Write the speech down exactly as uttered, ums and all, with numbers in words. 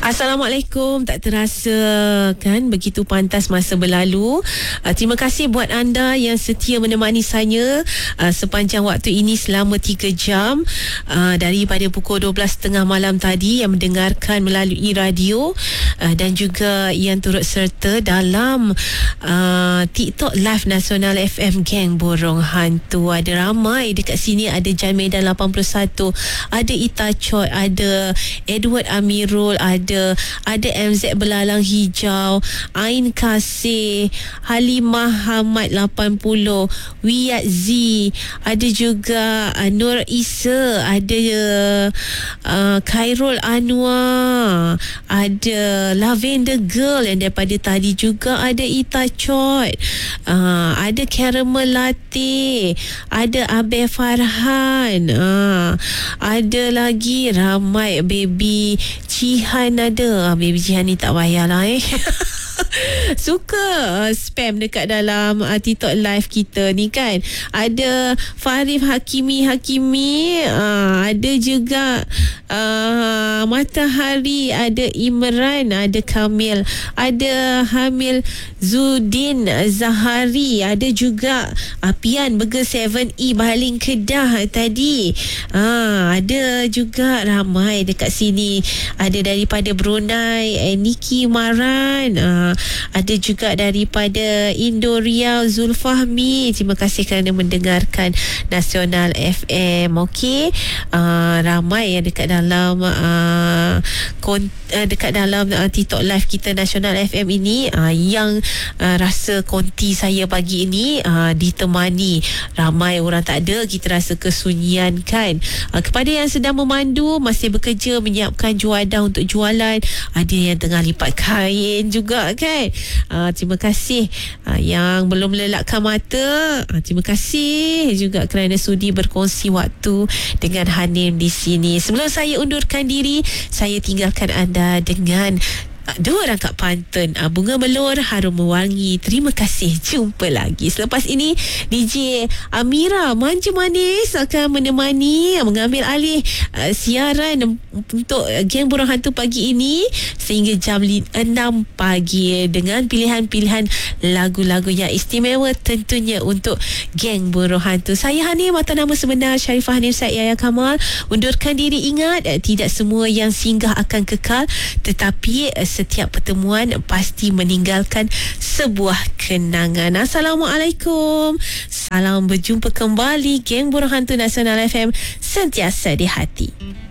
Assalamualaikum. Tak terasa kan begitu pantas masa berlalu. uh, Terima kasih buat anda yang setia menemani saya uh, sepanjang waktu ini selama tiga jam, uh, daripada pukul dua belas tiga puluh malam tadi, yang mendengarkan melalui radio uh, dan juga yang turut serta dalam uh, TikTok Live Nasional F M Geng Borong Hantu. Ada ramai dekat sini. Ada Jan Medan lapan puluh satu, ada Ita Choi, ada Edward Amirul, ada ada M Z Belalang Hijau, Ain Kasih, Halimah Hamad lapan puluh, Wiyat Z, ada juga uh, Nur Isa, ada uh, Khairul Anwar, ada Lavender Girl yang daripada tadi juga, ada Ita Choi, uh, ada Caramel Latte, ada Abel Farhan, uh, ada lagi ramai. Baby Cihan ada. Baby Cihan ni tak payahlah eh. Suka uh, spam dekat dalam uh, TikTok live kita ni kan. Ada Farif Hakimi Hakimi, uh, ada juga uh, Matahari, ada Imran, ada Kamil, ada Hamil Zudin Zahari, ada juga uh, Pian Burger tujuh E Baling Kedah tadi. uh, Ada juga ramai dekat sini. Ada daripada Brunei, eh, Niki Maran, uh, ada juga daripada Indo Riau, Zulfahmi. Terima kasih kerana mendengarkan Nasional F M. Okey, uh, ramai yang dekat dalam uh, kon, uh, dekat dalam uh, TikTok live kita Nasional F M ini, uh, yang uh, rasa konti saya pagi ini uh, ditemani ramai orang. Tak ada, kita rasa kesunyian kan. Uh, kepada yang sedang memandu, masih bekerja menyiapkan juadah untuk jualan, ada yang tengah lipat kain juga kan. Uh, terima kasih uh, yang belum melelakkan mata. Uh, terima kasih juga kerana sudi berkongsi waktu dengan Hanim di sini. Sebelum saya undurkan diri, saya tinggalkan anda dengan dua rangkap pantun uh, Bunga Melur Harum Mewangi. Terima kasih. Jumpa lagi. Selepas ini D J Amira Manja Manis akan menemani, mengambil alih uh, siaran untuk uh, Geng Borong Hantu pagi ini sehingga jam enam pagi dengan pilihan-pilihan lagu-lagu yang istimewa tentunya untuk Geng Borong Hantu. Saya Hanim atau nama sebenar Sharifah Hanim Said Yahya Kamal undurkan diri. Ingat, uh, tidak semua yang singgah akan kekal, tetapi uh, setiap pertemuan pasti meninggalkan sebuah kenangan. Assalamualaikum. Salam berjumpa kembali. Geng Borong Hantu Nasional F M, sentiasa di hati.